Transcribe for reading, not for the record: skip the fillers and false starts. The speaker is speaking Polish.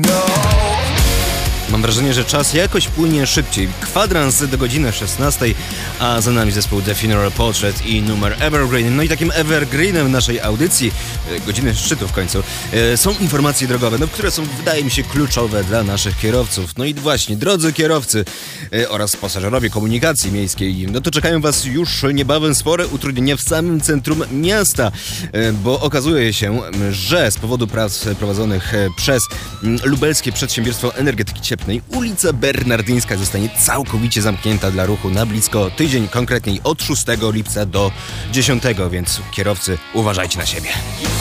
Mam wrażenie, że czas jakoś płynie szybciej. Kwadrans do godziny 16, a za nami zespół The Funeral Portrait i numer Evergreen. No i takim evergreenem naszej audycji, godziny szczytu w końcu, są informacje drogowe, które są, wydaje mi się, kluczowe dla naszych kierowców. No i właśnie, drodzy kierowcy oraz pasażerowie komunikacji miejskiej, no to czekają was już niebawem spore utrudnienia w samym centrum miasta, bo okazuje się, że z powodu prac prowadzonych przez Lubelskie Przedsiębiorstwo Energetyki Cieplnej ulica Bernardyńska zostanie całkowicie zamknięta dla ruchu na blisko tydzień, konkretniej od 6 lipca do 10, więc kierowcy, uważajcie na siebie.